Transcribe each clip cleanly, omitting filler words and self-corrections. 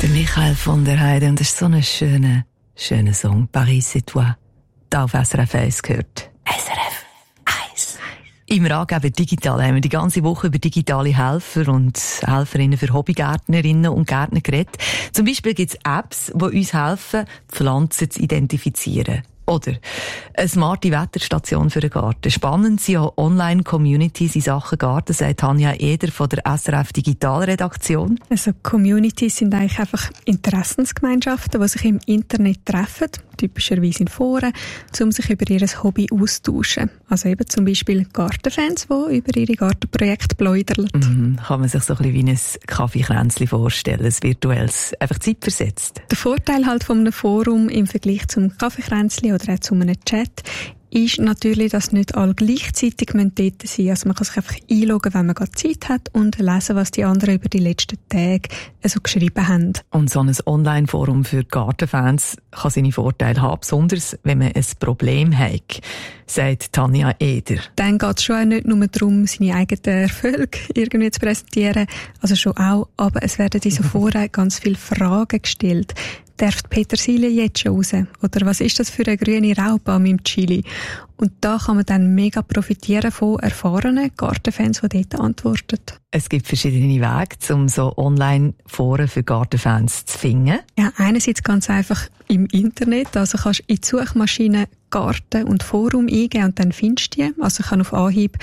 Der Michael von der Heide, und das ist so ein schöner Song. Paris c'est toi. Da auf SRF 1 gehört. SRF 1. Im Ratgeber Digital haben wir die ganze Woche über digitale Helfer und Helferinnen für Hobbygärtnerinnen und Gärtner geredet. Zum Beispiel gibt es Apps, die uns helfen, Pflanzen zu identifizieren. Oder eine smarte Wetterstation für den Garten. Spannend sind auch Online-Communities in Sachen Garten, sagt Tanja Eder von der SRF Digitalredaktion. Also Communities sind eigentlich einfach Interessensgemeinschaften, die sich im Internet treffen, typischerweise in Foren, um sich über ihr Hobby austauschen. Also eben zum Beispiel Gartenfans, die über ihre Gartenprojekte plaudern. Kann man sich so ein bisschen wie ein Kaffeekränzchen vorstellen, ein virtuelles, einfach zeitversetzt. Der Vorteil halt von einem Forum im Vergleich zum Kaffeekränzchen oder auch zu einem Chat ist natürlich, dass nicht alle gleichzeitig dort sein müssen. Also man kann sich einfach einloggen, wenn man gerade Zeit hat und lesen, was die anderen über die letzten Tage so geschrieben haben. Und so ein Online-Forum für Gartenfans kann seine Vorteile haben, besonders wenn man ein Problem hat, sagt Tanja Eder. Dann geht es schon auch nicht nur darum, seine eigenen Erfolge irgendwie zu präsentieren, also schon auch, aber es werden in so Foren ganz viele Fragen gestellt. Darf die Petersilie jetzt schon raus? Oder was ist das für eine grüne Raubaum im Chili? Und da kann man dann mega profitieren von erfahrenen Gartenfans, die dort antworten. Es gibt verschiedene Wege, um so Online-Foren für Gartenfans zu finden. Ja, einerseits ganz einfach im Internet. Also kannst du in die Suchmaschine Garten und Forum eingeben und dann findest du die. Also ich habe auf Anhieb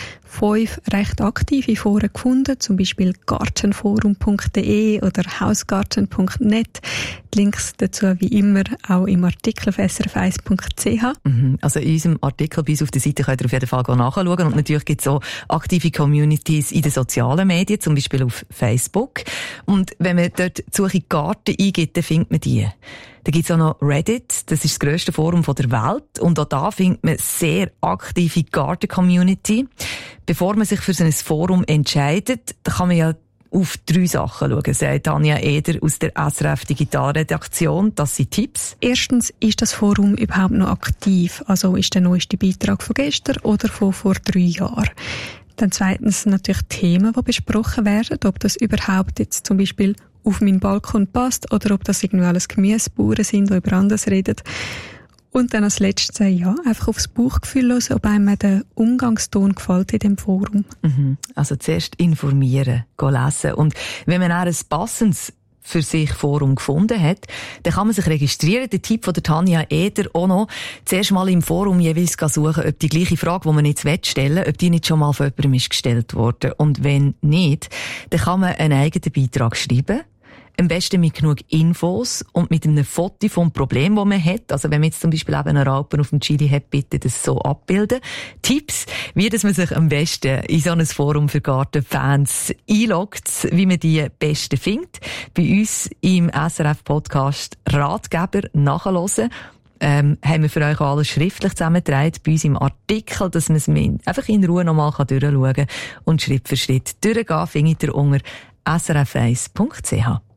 5 recht aktive Foren gefunden, zum Beispiel gartenforum.de oder hausgarten.net. Die Links dazu wie immer auch im Artikel auf srf1.ch. Also in unserem Artikel bei uns auf der Seite könnt ihr auf jeden Fall nachschauen. Und natürlich gibt es auch aktive Communities in den sozialen Medien, zum Beispiel auf Facebook. Und wenn man dort die Suche Garten eingibt, dann findet man die. Da gibt es auch noch Reddit, das ist das grösste Forum der Welt. Und auch da findet man sehr aktive Garten-Community. Bevor man sich für so ein Forum entscheidet, da kann man ja auf 3 Sachen schauen, sagt Tanja Eder aus der SRF Digitalredaktion. Das sind Tipps. Erstens, ist das Forum überhaupt noch aktiv? Also ist der neueste Beitrag von gestern oder von vor 3 Jahren? Dann zweitens natürlich Themen, die besprochen werden, ob das überhaupt jetzt zum Beispiel auf meinen Balkon passt oder ob das irgendwie alles Gemüsebauern sind, die über anderes reden. Und dann als letztes, ja, einfach aufs Bauchgefühl hören, ob einem der Umgangston gefällt in dem Forum. Also zuerst informieren, lesen. Und wenn man auch ein passendes für sich Forum gefunden hat, dann kann man sich registrieren. Der Tipp von der Tanja Eder auch noch. Zuerst mal im Forum jeweils suchen, ob die gleiche Frage, die man jetzt stellen will, ob die nicht schon mal von jemandem ist gestellt worden. Und wenn nicht, dann kann man einen eigenen Beitrag schreiben. Am besten mit genug Infos und mit einem Foto vom Problem, das man hat. Also wenn man jetzt zum Beispiel eben einen Raupen auf dem Chili hat, bitte das so abbilden. Tipps, wie dass man sich am besten in so ein Forum für Gartenfans einloggt, wie man die besten findet. Bei uns im SRF-Podcast Ratgeber nachhören. Haben wir für euch alles schriftlich zusammengetragen, bei uns im Artikel, dass man es einfach in Ruhe nochmal durchschauen kann und Schritt für Schritt durchgehen, findet ihr unter srf1.ch.